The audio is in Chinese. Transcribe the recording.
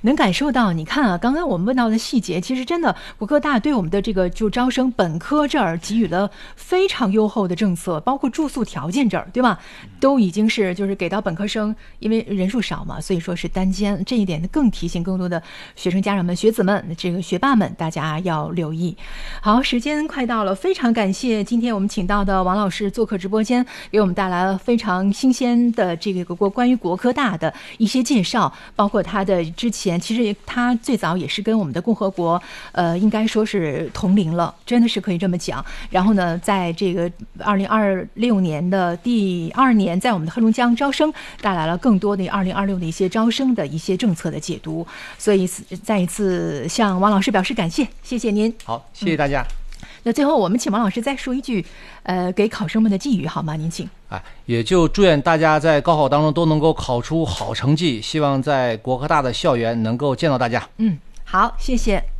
能感受到。你看啊，刚刚我们问到的细节，其实真的国科大对我们的这个就招生本科这儿给予了非常优厚的政策，包括住宿条件这儿，对吧？都已经是就是给到本科生，因为人数少嘛，所以说是单间，这一点更提醒更多的学生家长们、学子们、这个学霸们，大家要留意。好，时间快到了，非常感谢今天我们请到的王老师做客直播间，给我们带来了非常新鲜的这个关于国科大的一些介绍，包括他的之前，其实他最早也是跟我们的共和国，应该说是同龄了，真的是可以这么讲。然后呢，在这个2026年的第2年，在我们的黑龙江招生带来了更多的2026的一些招生的一些政策的解读，所以再一次向王老师表示感谢，谢谢您。 好，谢谢大家。 那最后我们请王老师再说一句，给考生们的寄语好吗？您请。 也就祝愿大家在高考当中都能够考出好成绩，希望在国科大的校园能够见到大家。 好，谢谢。